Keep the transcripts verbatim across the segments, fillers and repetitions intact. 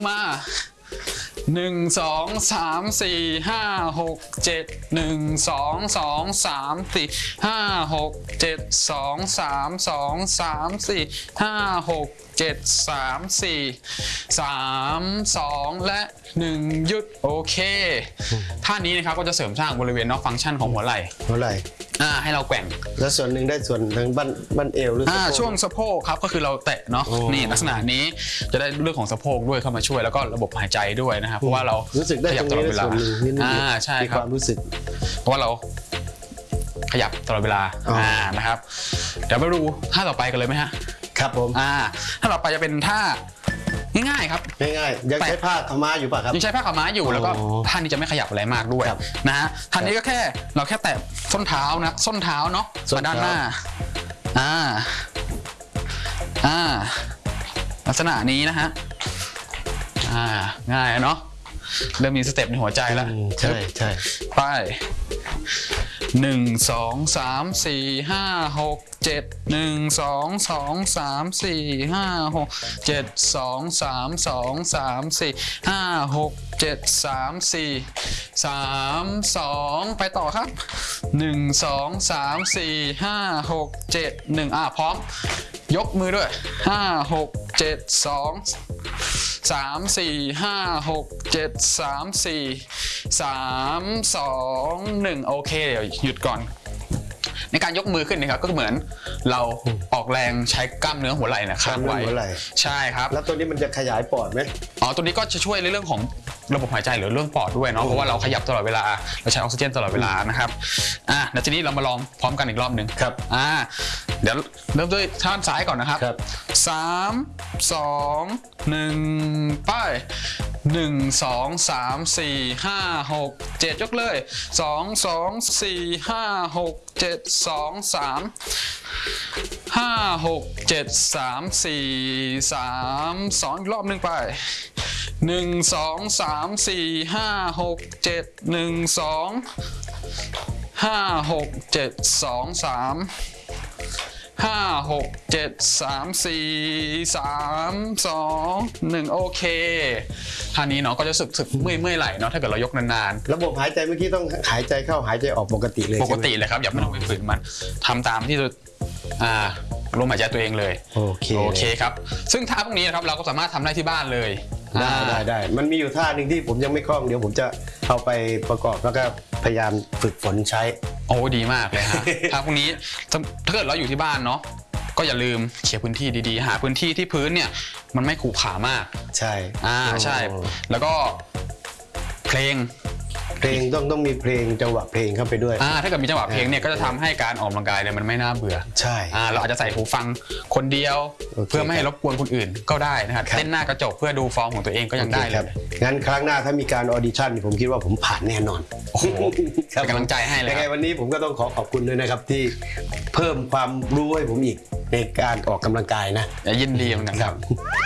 มาหนึ่งสองสามสี่ห้าหกเจ็ดหนึ่งสองสองสามสี่ห้าหกเจ็ดสองสามสองสามสี่ห้าหกเจ็ดสามสี่สามสองและหนึ่งหยุดโอเคท่านี้นะครับก็จะเสริมสร้างบริเวณนอกฟังก์ชันของหัวไหล่หัวไหล่อ่าให้เราแกว่งแล้วส่วนหนึ่งได้ส่วนทางบั้นบั้นเอวหรืออ่าช่วงสะโพกครับก็คือเราเตะเนาะนี่ลักษณะนี้จะได้เรื่องของสะโพกด้วยเข้ามาช่วยแล้วก็ระบบหายใจด้วยนะครับเพราะว่าเรารู้สึกได้ขยับตลอดเวลาอ่าใช่ครับความรู้สึกเพราะว่าเราขยับตลอดเวลาอ่านะครับเดี๋ยวมาดูท่าต่อไปกันเลยไหมฮะครับผมอ่าท่าต่อไปจะเป็นท่าง่ายๆครับง่ายๆยังใช้ผ้าขาวม้าอยู่ป่ะครับยังใช้ผ้าขาวม้าอยู่แล้วก็ท่านี้จะไม่ขยับอะไรมากด้วยนะฮะท่านี้ก็แค่เราแค่แตะส้นเท้านะส้นเท้าเนาะมาด้านหน้าอ่าอ่าลักษณะนี้นะฮะอ่าง่ายเนาะเริ่มมีสเต็ปในหัวใจแล้วใช่ใช่ไปหนึ่งสองสามสี่ห้าหกเจ็ดหนึ่งสองสองสามสี่ห้าหกเจ็ดสองสามสองสามสี่ห้าหกเจ็ดสามสี่สามสองไปต่อครับหนึ่งสองสามสี่ห้าหกเจ็ดหนึ่งอ่ะพร้อมยกมือด้วยห้าหกเจ็ดสองสามสี่ห้าหกเจ็ดสามสี่สามสองหนึ่งโอเคเดี๋ยวหยุดก่อนในการยกมือขึ้นนะครับก็เหมือนเราออกแรงใช้กล้ามเนื้อหัวไหล่นะค้างไว้ใช่ครับแล้วตัวนี้มันจะขยายปอดไหมอ๋อตัวนี้ก็จะช่วยในเรื่องของระบบหายใจหรือเรื่องปอดด้วยเนาะเพราะว่าเราขยับตลอดเวลาเราใช้ออกซิเจนตลอดเวลานะครับอ่ะเดี๋ยวทีนี้เรามาลองพร้อมกันอีกรอบหนึ่งครับอ่าเดี๋ยวเริ่มด้วยท่าซ้ายก่อนนะครับสามสองหนึ่งไปหนึ่งสองสามสี่ห้าหกเจ็ดยกเลยสองสองสี่ห้าหกเจ็ดสองสามห้าหกเจ็ดสามสี่สามสองอีกรอบหนึ่งไปหนึ่งสองสามสี่ห้าหกเจ็ดหนึ่งสองห้าหกเจ็ดสองสามห้าหกเจ็ดสามสี่สามสองหนึ่งโอเคท่านี้เนาะก็จะสึกสึกเมื่อยเมื่อยไหลเนาะถ้าเกิดเรายกนานๆระบบหายใจเมื่อกี้ต้องหายใจเข้าหายใจออกปกติเลยปกติเลยครับอย่าไม่ต้องไปฝืนมันทำตามที่อ่าลมหายใจตัวเองเลยโอเคโอเคครับซึ่งท่าพวกนี้นะครับเราก็สามารถทำได้ที่บ้านเลยได้ได้ได้มันมีอยู่ท่าหนึ่งที่ผมยังไม่คล่องเดี๋ยวผมจะเอาไปประกอบแล้วก็พยายามฝึกฝนใช้โอ้ดีมากเลยฮะท่าพวกนี้ถ้าเกิดเราอยู่ที่บ้านเนาะก็อย่าลืมเคลียร์พื้นที่ดีๆหาพื้นที่ที่พื้นเนี่ยมันไม่ขรุขระมากใช่อ่าใช่แล้วก็เพลงเพลงต้องต้องมีเพลงจังหวะเพลงเข้าไปด้วยอ่าถ้าเกิดมีจังหวะเพลงเนี่ยก็จะทำให้การออกกำลังกายเนี่ยมันไม่น่าเบื่อใช่อ่าเราอาจจะใส่หูฟังคนเดียวเพื่อไม่ให้รบกวนคนอื่นก็ได้นะครับเต้นหน้ากระจกเพื่อดูฟอร์มของตัวเองก็ยังได้เลยงั้นครั้งหน้าถ้ามีการออดิชั่นผมคิดว่าผมผ่านแน่นอนโอ้โหเป็นกำลังใจให้เลยยังไงวันนี้ผมก็ต้องขอขอบคุณด้วยนะครับที่เพิ่มความรู้ให้ผมอีกในการออกกำลังกายนะยินดีเหมือนกันครับ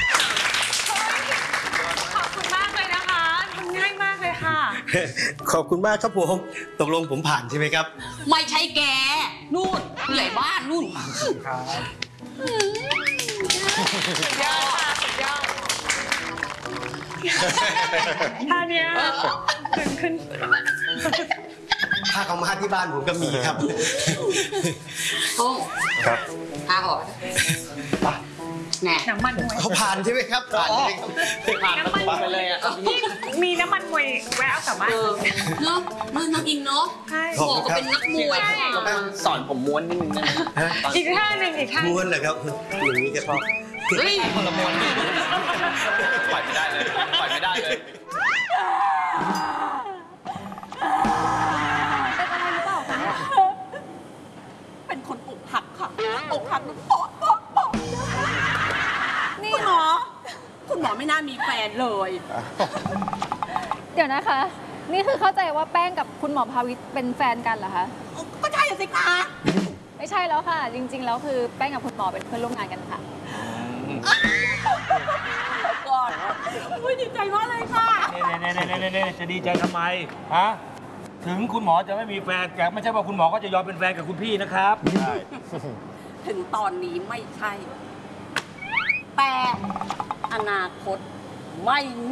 ขอบคุณมากครับผมตกลงผมผ่านใช่ไหมครับไม่ใช่แกนู่นใหญ่บ้านนู่นครับสุดยอดค่ะสุดยอดท่าเนี้ยขึ้นขึ้นผ้าขาวม้าที่บ้านผมก็มีครับห้องครับผ้าออกแน่น้ำมันมวยเขาผ่านใช่ไหมครับผ่านใช่ไหมครับผ่านน้ำมันไปเลยอ่ะมีน้ำมันมวยแวะเอากลับบ้านเนาะมันน้ำอิงเนาะบอกก็เป็นนักมวยสอนผมม้วนนิดนึงนะอีกท่าหนึ่งอีกท่าม้วนเหรอครับอย่างนี้ครับเฮ้ยคนละม้วนปล่อยไม่ได้เลยปล่อยไม่ได้เลยเป็นอะไรหรือเปล่าคะเป็นคนอกหักค่ะอกหักแล้วปอดปอดปอดนี่หมอคุณหมอไม่น่ามีแฟนเลยเดี๋ยวนะคะนี่คือเข้าใจว่าแป้งกับคุณหมอภาวิตเป็นแฟนกันเหรอคะก็ใช่สิคะไม่ใช่แล้วค่ะจริงๆแล้วคือแป้งกับคุณหมอเป็นเพื่อนร่วมงานกันค่ะก่อนอุ้ยดีใจมากเลยค่ะเน่เน่เน่เน่เน่จะดีใจทำไมฮะถึงคุณหมอจะไม่มีแฟนแต่ไม่ใช่ว่าคุณหมอก็จะยอมเป็นแฟนกับคุณพี่นะครับใช่ถึงตอนนี้ไม่ใช่แต่อนาคตไม่